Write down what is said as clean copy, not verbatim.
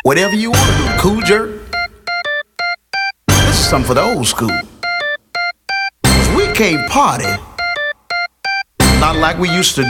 Whatever you want to do, cool jerk. This is something for the old school. 'Cause we can't party not like we used to